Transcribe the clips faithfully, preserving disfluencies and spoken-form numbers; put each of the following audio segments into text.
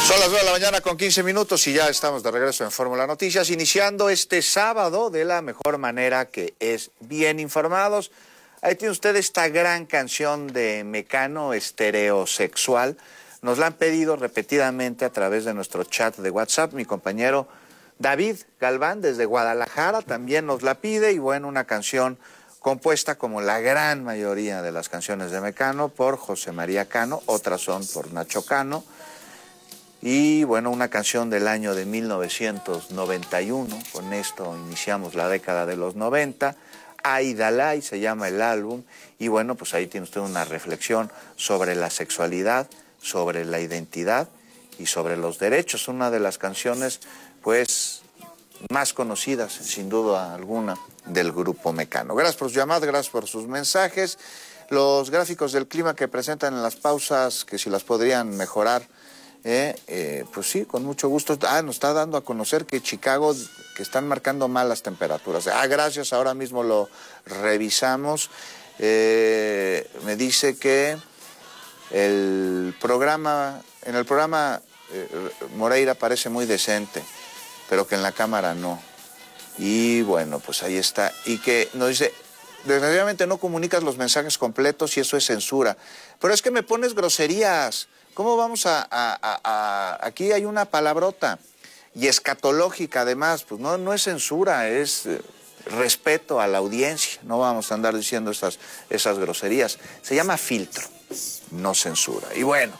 Son las nueve de la mañana con quince minutos y ya estamos de regreso en Fórmula Noticias, iniciando este sábado de la mejor manera, que es bien informados. Ahí tiene usted esta gran canción de Mecano, Estereosexual. Nos la han pedido repetidamente a través de nuestro chat de WhatsApp. Mi compañero David Galván desde Guadalajara también nos la pide, y bueno, una canción compuesta, como la gran mayoría de las canciones de Mecano, por José María Cano, otras son por Nacho Cano. Y bueno, una canción del año de mil novecientos noventa y uno, con esto iniciamos la década de los noventa, Aidalay se llama el álbum, y bueno, pues ahí tiene usted una reflexión sobre la sexualidad, sobre la identidad y sobre los derechos, una de las canciones pues más conocidas, sin duda alguna, del grupo Mecano. Gracias por sus llamadas, gracias por sus mensajes. Los gráficos del clima que presentan en las pausas, que si las podrían mejorar, Eh, eh, pues sí, con mucho gusto. Ah, nos está dando a conocer que Chicago, que están marcando mal las temperaturas. Ah, gracias, ahora mismo lo revisamos. Eh, me dice que el programa, en el programa eh, Moreira parece muy decente, pero que en la cámara no. Y bueno, pues ahí está. Y que nos dice, desgraciadamente no comunicas los mensajes completos y eso es censura. Pero es que me pones groserías. ¿Cómo vamos a, a, a, a...? Aquí hay una palabrota, y escatológica además, pues no, no es censura, es eh, respeto a la audiencia. No vamos a andar diciendo esas, esas groserías. Se llama filtro, no censura. Y bueno,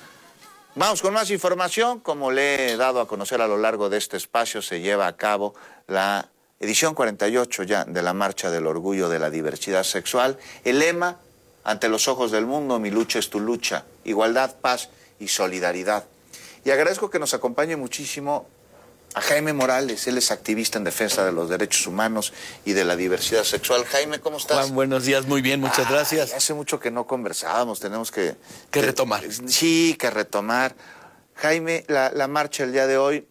vamos con más información. Como le he dado a conocer a lo largo de este espacio, se lleva a cabo la edición cuarenta y ocho ya de la Marcha del Orgullo de la Diversidad Sexual. El lema: ante los ojos del mundo, mi lucha es tu lucha, igualdad, paz y solidaridad. Y agradezco que nos acompañe muchísimo a Jaime Morales. Él es activista en defensa de los derechos humanos y de la diversidad sexual. Jaime, ¿cómo estás? Juan, buenos días, muy bien, muchas Ay, gracias. Hace mucho que no conversábamos, tenemos que... Que retomar. Sí, que retomar. Jaime, la, la marcha el día de hoy,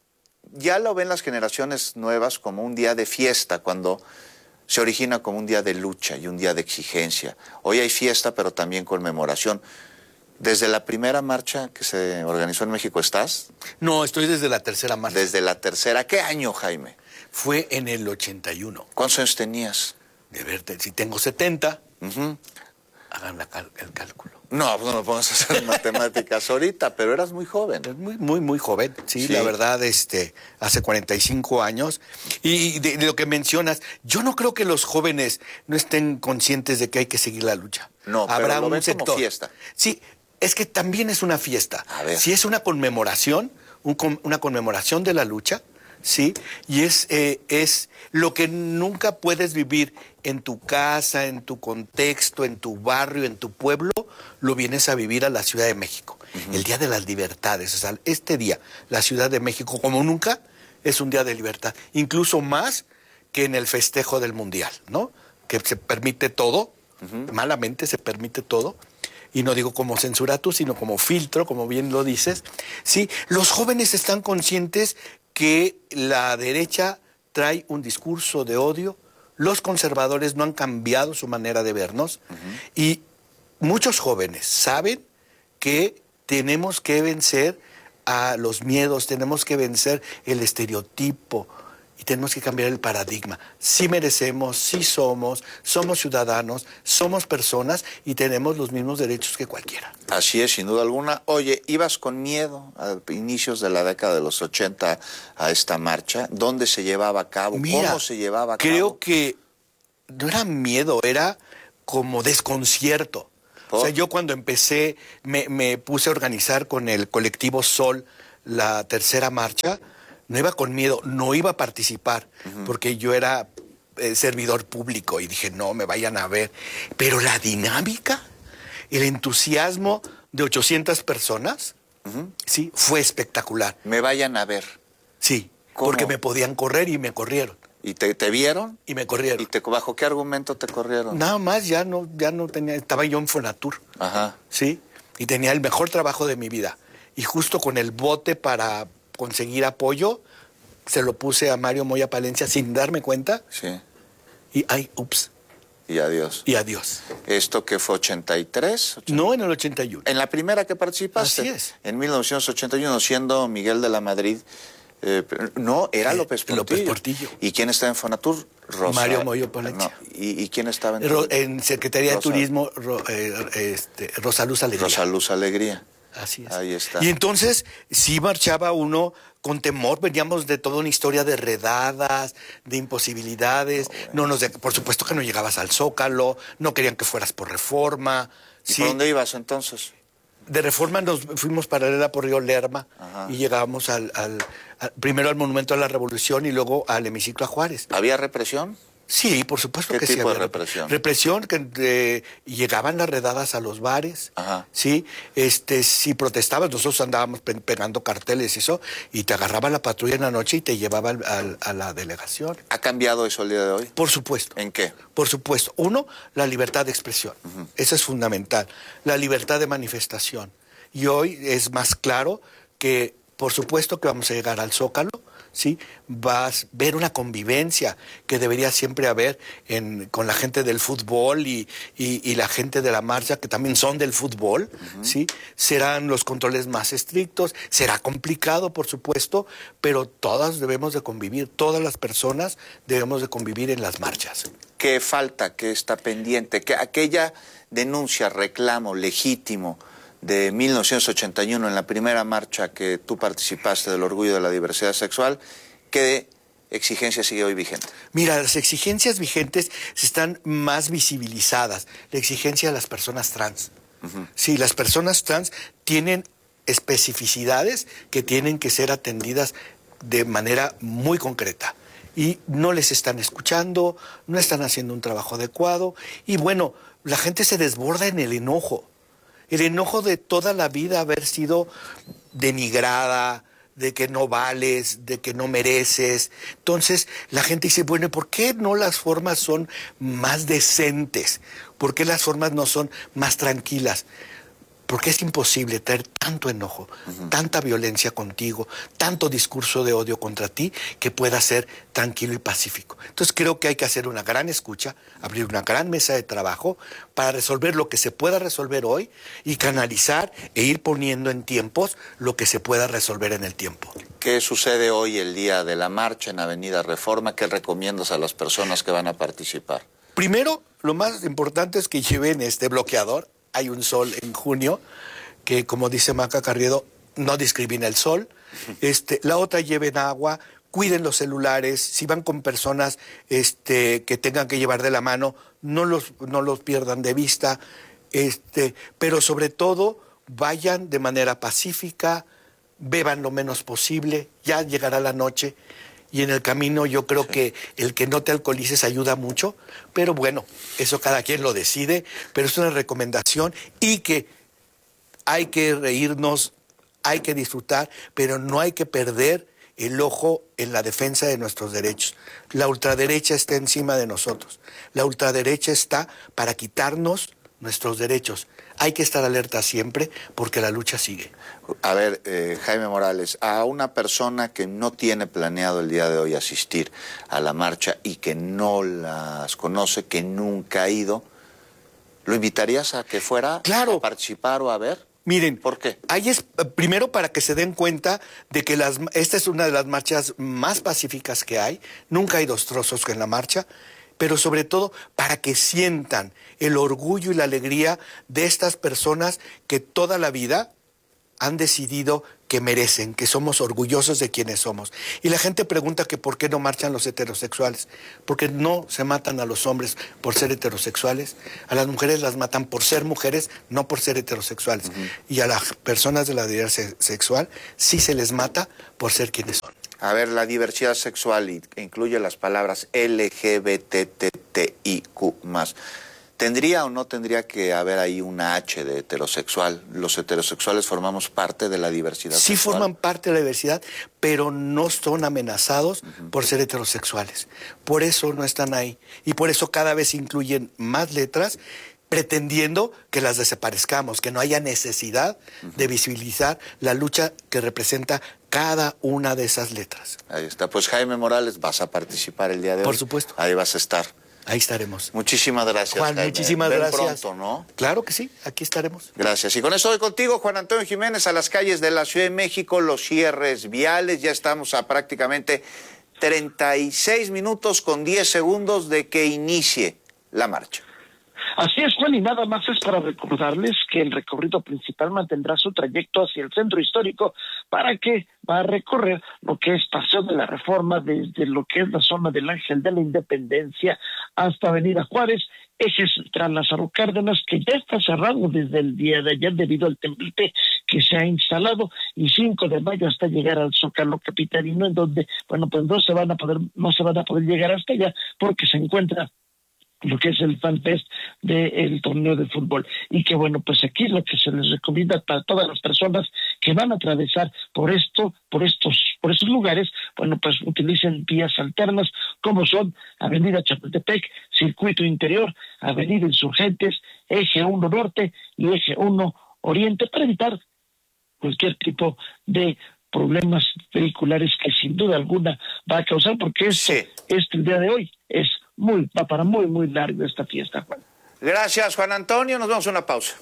ya lo ven las generaciones nuevas como un día de fiesta, cuando se origina como un día de lucha y un día de exigencia. Hoy hay fiesta, pero también conmemoración. ¿Desde la primera marcha que se organizó en México estás? No, estoy desde la tercera marcha. Desde la tercera. ¿Qué año, Jaime? Fue en el ochenta y uno. ¿Cuántos años tenías? De verte, si tengo setenta, Uh-huh. hagan la cal el cálculo. No, pues no me pongas a hacer matemáticas ahorita, pero eras muy joven. Muy, muy, muy joven, sí, Sí. la verdad, este, hace cuarenta y cinco años. Y de, de lo que mencionas, yo no creo que los jóvenes no estén conscientes de que hay que seguir la lucha. No, pero Habrá lo un ven como sector. fiesta. Sí, es que también es una fiesta. A ver. Si es una conmemoración, un con, una conmemoración de la lucha, sí, y es, eh, es lo que nunca puedes vivir en tu casa, en tu contexto, en tu barrio, en tu pueblo, lo vienes a vivir a la Ciudad de México. Uh-huh. El Día de las Libertades, o sea, este día, la Ciudad de México, como nunca, es un día de libertad, incluso más que en el festejo del Mundial, ¿no? Que se permite todo, uh-huh. malamente se permite todo, y no digo como censura tú, sino como filtro, como bien lo dices. Sí, los jóvenes están conscientes que la derecha trae un discurso de odio, los conservadores no han cambiado su manera de vernos, uh-huh. y muchos jóvenes saben que tenemos que vencer a los miedos, tenemos que vencer el estereotipo y tenemos que cambiar el paradigma. Sí merecemos, sí somos, somos ciudadanos, somos personas y tenemos los mismos derechos que cualquiera. Así es, sin duda alguna. Oye, ¿ibas con miedo a inicios de la década de los ochenta a esta marcha? ¿Dónde se llevaba a cabo? Mira, ¿Cómo se llevaba a cabo? Creo que no era miedo, era como desconcierto. ¿Por? O sea, yo cuando empecé, me, me puse a organizar con el colectivo Sol la tercera marcha, no iba con miedo, no iba a participar, uh-huh. porque yo era eh, servidor público y dije, no, me vayan a ver. Pero la dinámica, el entusiasmo de ochocientas personas, uh-huh. sí, fue espectacular. Me vayan a ver. Sí, ¿cómo? Porque me podían correr y me corrieron. ¿Y te, te vieron? Y me corrieron. ¿Y te, bajo qué argumento te corrieron? Nada más, ya no, ya no tenía, estaba yo en Fonatur. Ajá. Sí, y tenía el mejor trabajo de mi vida. Y justo con el bote para conseguir apoyo, se lo puse a Mario Moya Palencia sin darme cuenta. Sí. Y ay, ups. Y adiós. Y adiós. ¿Esto que fue ochenta y tres? ochenta No, en el ochenta y uno. En la primera que participaste. Así es. En mil novecientos ochenta y uno, siendo Miguel de la Madrid. Eh, no, era Eh, López Portillo. López Portillo. ¿Y quién estaba en Fonatur? Rosa, Mario Moyo Palencia. No, ¿y, ¿Y quién estaba en Ro, En Secretaría Rosa, de Turismo, Ro, eh, este, Rosa Luz Alegría. Rosa Luz Alegría. Así es. Ahí está. Y entonces sí marchaba uno con temor, veníamos de toda una historia de redadas, de imposibilidades, no, bueno. no nos de, por supuesto que no llegabas al Zócalo, no querían que fueras por Reforma. ¿Y sí. por dónde ibas entonces? De Reforma nos fuimos paralela por Río Lerma. Ajá. Y llegábamos al, al, al primero al Monumento a la Revolución y luego al Hemiciclo a Juárez. ¿Había represión? Sí, por supuesto ¿Qué que sí. ¿Qué tipo de represión? Represión, que eh, llegaban las redadas a los bares, Ajá. sí, este, si protestabas, nosotros andábamos pe pegando carteles y eso, y te agarraba la patrulla en la noche y te llevaba al, al, a la delegación. ¿Ha cambiado eso el día de hoy? Por supuesto. ¿En qué? Por supuesto. Uno, la libertad de expresión. Uh-huh. Esa es fundamental. La libertad de manifestación. Y hoy es más claro que, por supuesto, que vamos a llegar al Zócalo, ¿sí? Vas a ver una convivencia que debería siempre haber en, con la gente del fútbol y, y, y la gente de la marcha, que también son del fútbol, uh-huh. ¿sí? Serán los controles más estrictos, será complicado, por supuesto, pero todas debemos de convivir, todas las personas debemos de convivir en las marchas. ¿Qué falta? ¿Qué está pendiente? ¿Qué, aquella denuncia, reclamo legítimo de mil novecientos ochenta y uno, en la primera marcha que tú participaste del orgullo de la diversidad sexual, ¿qué exigencia sigue hoy vigente? Mira, las exigencias vigentes están más visibilizadas. La exigencia de las personas trans. Uh-huh. Sí, las personas trans tienen especificidades que tienen que ser atendidas de manera muy concreta. Y no les están escuchando, no están haciendo un trabajo adecuado. Y bueno, la gente se desborda en el enojo. El enojo de toda la vida haber sido denigrada, de que no vales, de que no mereces. Entonces la gente dice, bueno, ¿por qué no las formas son más decentes? ¿Por qué las formas no son más tranquilas? Porque es imposible traer tanto enojo, uh-huh. tanta violencia contigo, tanto discurso de odio contra ti, que pueda ser tranquilo y pacífico. Entonces creo que hay que hacer una gran escucha, abrir una gran mesa de trabajo para resolver lo que se pueda resolver hoy y canalizar e ir poniendo en tiempos lo que se pueda resolver en el tiempo. ¿Qué sucede hoy el día de la marcha en Avenida Reforma? ¿Qué recomiendas a las personas que van a participar? Primero, lo más importante es que lleven este bloqueador. Hay un sol en junio que, como dice Maca Carriedo, no discrimina el sol. Este, la otra, lleven agua, cuiden los celulares. Si van con personas este, que tengan que llevar de la mano, no los, no los pierdan de vista. Este, pero sobre todo, vayan de manera pacífica, beban lo menos posible, ya llegará la noche. Y en el camino yo creo sí. que el que no te alcoholices ayuda mucho, pero bueno, eso cada quien lo decide, pero es una recomendación y que hay que reírnos, hay que disfrutar, pero no hay que perder el ojo en la defensa de nuestros derechos. La ultraderecha está encima de nosotros, la ultraderecha está para quitarnos nuestros derechos. Hay que estar alerta siempre porque la lucha sigue. A ver, eh, Jaime Morales, a una persona que no tiene planeado el día de hoy asistir a la marcha y que no las conoce, que nunca ha ido, ¿lo invitarías a que fuera claro. a participar o a ver? Miren, ¿por qué? Ahí es, primero, para que se den cuenta de que las, esta es una de las marchas más pacíficas que hay. Nunca hay dos trozos en la marcha. Pero sobre todo para que sientan el orgullo y la alegría de estas personas que toda la vida han decidido que merecen, que somos orgullosos de quienes somos. Y la gente pregunta que por qué no marchan los heterosexuales, porque no se matan a los hombres por ser heterosexuales, a las mujeres las matan por ser mujeres, no por ser heterosexuales. Uh-huh. Y a las personas de la diversidad sexual sí se les mata por ser quienes son. A ver, la diversidad sexual incluye las palabras L G B T T I Q más. ¿Tendría o no tendría que haber ahí una H de heterosexual? ¿Los heterosexuales formamos parte de la diversidad sí sexual? Sí forman parte de la diversidad, pero no son amenazados uh-huh. por ser heterosexuales. Por eso no están ahí. Y por eso cada vez incluyen más letras, pretendiendo que las desaparezcamos, que no haya necesidad uh-huh. de visibilizar la lucha que representa cada una de esas letras. Ahí está. Pues Jaime Morales, vas a participar el día de hoy. Por supuesto. Ahí vas a estar. Ahí estaremos. Muchísimas gracias, Juan, Jaime. muchísimas Ven gracias. pronto, ¿no? Claro que sí, aquí estaremos. Gracias. Y con eso voy contigo, Juan Antonio Jiménez, a las calles de la Ciudad de México, los cierres viales. Ya estamos a prácticamente treinta y seis minutos con diez segundos de que inicie la marcha. Así es, Juan, y nada más es para recordarles que el recorrido principal mantendrá su trayecto hacia el centro histórico para que va a recorrer lo que es Paseo de la Reforma desde lo que es la zona del Ángel de la Independencia hasta Avenida Juárez, eje central Lázaro Cárdenas, que ya está cerrado desde el día de ayer debido al temblor que se ha instalado, y cinco de mayo hasta llegar al Zócalo capitalino, en donde, bueno, pues no se van a poder, no se van a poder llegar hasta allá porque se encuentra lo que es el FanFest del torneo de fútbol. Y que bueno, pues aquí lo que se les recomienda para todas las personas que van a atravesar por esto, por estos, por estos lugares, bueno, pues utilicen vías alternas como son Avenida Chapultepec, Circuito Interior, Avenida Insurgentes, Eje uno Norte y Eje uno Oriente, para evitar cualquier tipo de problemas vehiculares que sin duda alguna va a causar, porque esto, Sí. este día de hoy es muy, va para muy, muy largo esta fiesta, Juan. Gracias, Juan Antonio. Nos vamos a una pausa.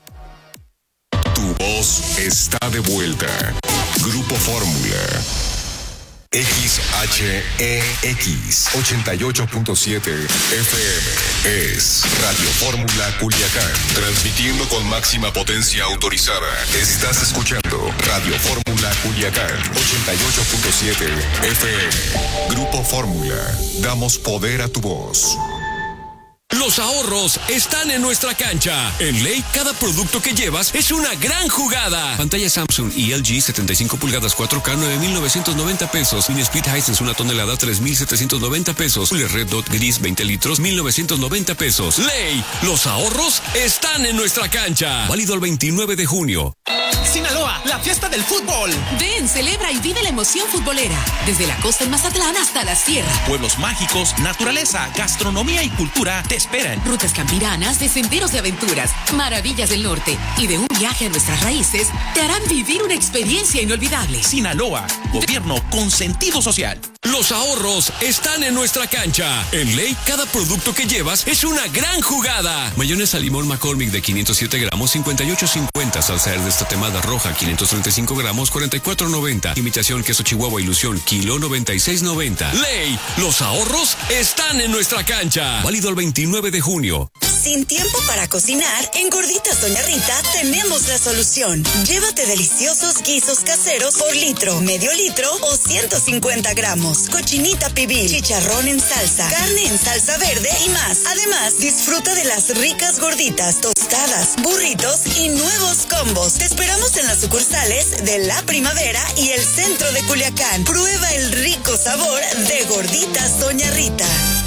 Tu voz está de vuelta. Grupo Fórmula. X H E X ochenta y ocho punto siete F M es Radio Fórmula Culiacán, transmitiendo con máxima potencia autorizada. Estás escuchando Radio Fórmula Culiacán ochenta y ocho punto siete F M. Grupo Fórmula, damos poder a tu voz. Los ahorros están en nuestra cancha. En Ley, cada producto que llevas es una gran jugada. Pantalla Samsung y L G setenta y cinco pulgadas cuatro K nueve mil novecientos noventa pesos. Mini Split Hisense una tonelada tres mil setecientos noventa pesos. Cooler Red Dot Gris veinte litros mil novecientos noventa pesos. Ley, los ahorros están en nuestra cancha. Válido el veintinueve de junio. Sinaloa, la fiesta del fútbol. Ven, celebra y vive la emoción futbolera. Desde la costa en Mazatlán hasta la sierra. Pueblos mágicos, naturaleza, gastronomía y cultura te esperan. Rutas campiranas de senderos de aventuras, maravillas del norte y de un viaje a nuestras raíces te harán vivir una experiencia inolvidable. Sinaloa, gobierno con sentido social. Los ahorros están en nuestra cancha. En Ley, cada producto que llevas es una gran jugada. Mayonesa limón McCormick de quinientos siete gramos, cincuenta y ocho cincuenta. Salsa de estatemada roja, quinientos treinta y cinco gramos, cuarenta y cuatro noventa. Imitación queso Chihuahua Ilusión, kilo noventa y seis noventa. Ley, los ahorros están en nuestra cancha. Válido el veintinueve de junio. Sin tiempo para cocinar, en Gorditas Doña Rita tenemos la solución. Llévate deliciosos guisos caseros por litro, medio litro o ciento cincuenta gramos. Cochinita pibil, chicharrón en salsa, carne en salsa verde y más. Además, disfruta de las ricas gorditas, tostadas, burritos y nuevos combos. Te esperamos en las sucursales de La Primavera y el centro de Culiacán. Prueba el rico sabor de Gorditas Doña Rita.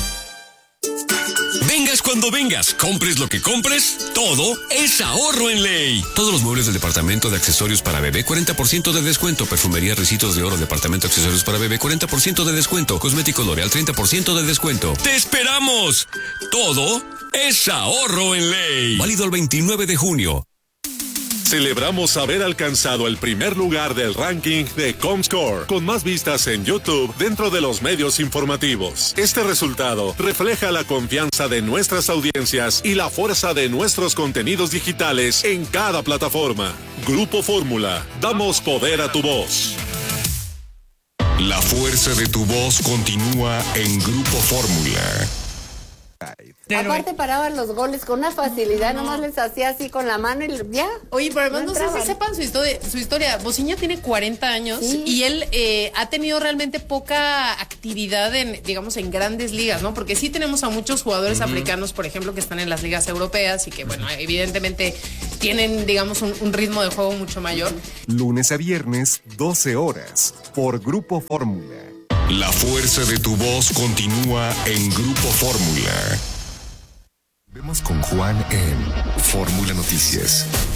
Vengas cuando vengas, compres lo que compres, todo es ahorro en Ley. Todos los muebles del departamento de accesorios para bebé, cuarenta por ciento de descuento. Perfumería, Ricitos de Oro, departamento de accesorios para bebé, cuarenta por ciento de descuento. Cosmético L'Oreal, treinta por ciento de descuento. ¡Te esperamos! Todo es ahorro en Ley. Válido el veintinueve de junio. Celebramos haber alcanzado el primer lugar del ranking de Comscore, con más vistas en YouTube dentro de los medios informativos. Este resultado refleja la confianza de nuestras audiencias y la fuerza de nuestros contenidos digitales en cada plataforma. Grupo Fórmula, damos poder a tu voz. La fuerza de tu voz continúa en Grupo Fórmula. Aparte paraban los goles con una facilidad, nomás les hacía así con la mano y ya. Oye, pero además no, no sé si sepan su historia. Su historia. Bociña tiene cuarenta años sí. y él eh, ha tenido realmente poca actividad en, digamos, en grandes ligas, ¿no? Porque sí tenemos a muchos jugadores uh-huh. africanos, por ejemplo, que están en las ligas europeas y que, bueno, evidentemente tienen, digamos, un, un ritmo de juego mucho mayor. Lunes a viernes, doce horas, por Grupo Fórmula. La fuerza de tu voz continúa en Grupo Fórmula. Vemos con Juan en Fórmula Noticias.